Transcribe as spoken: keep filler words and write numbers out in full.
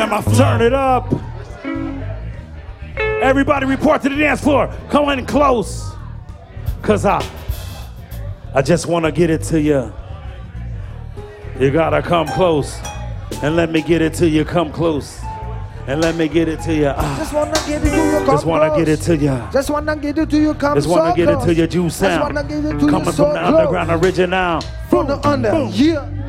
Turn it up. Everybody report to the dance floor. Come in close. Cause I I just wanna get it to you. You gotta come close. And let me get it to you. Come close. And let me get it to you. Ah. Just wanna get it to you. Come Just wanna close. get it to you. Just wanna get it to you. Come Just wanna so get close. it to you. Juice sound. Just wanna get it to Coming you so from the close. underground original. From the under. Boom. Yeah.